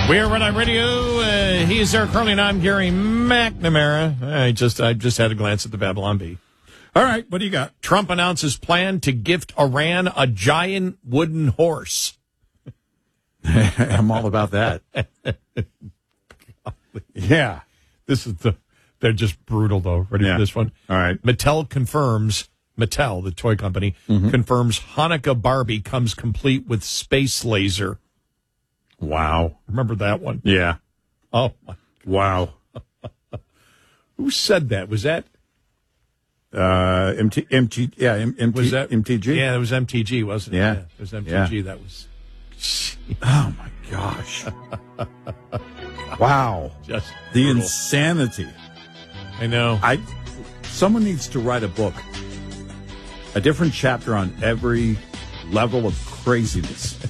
We are Red Eye Radio. He is Eric Curley, and I'm Gary McNamara. I just had a glance at the Babylon Bee. All right, what do you got? Trump announces plan to gift Iran a giant wooden horse. I'm all about that. Yeah. They're just brutal, though. Ready for this one? All right. Mattel, the toy company, confirms Hanukkah Barbie comes complete with space laser. Wow. Remember that one? Yeah. Oh, my. Wow. Who said that? Was that? MTG. Was that MTG? Yeah, it was MTG, wasn't it? Yeah. It was MTG. Yeah. That was. Oh, my gosh. Wow. Just the brutal. Insanity. I know. Someone needs to write a book, a different chapter on every level of craziness